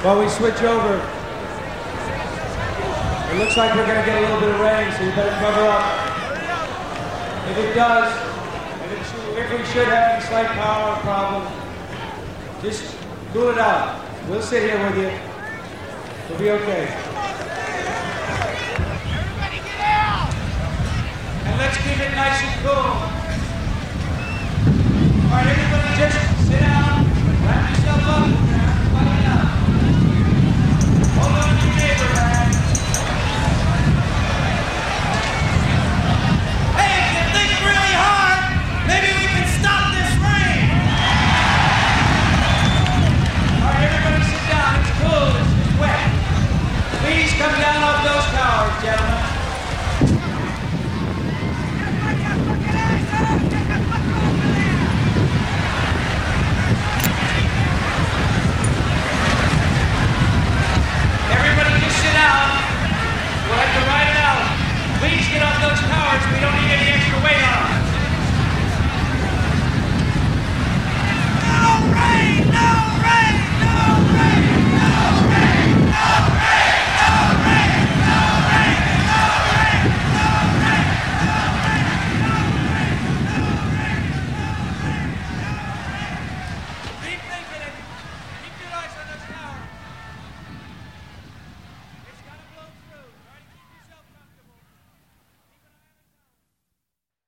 While we switch over, it looks like we're going to get a little bit of rain, so you better cover up. If it does, if we should have any slight power problem, just cool it out. We'll sit here with you. We'll be okay. Everybody get out! And let's keep it nice and cool. All right, everybody just sit down, wrap yourself up, everybody up. Hold on to your neighbor, man.